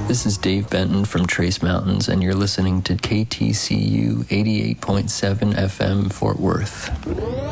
This is Dave Benton from Trace Mountains, and you're listening to KTCU 88.7 FM Fort Worth.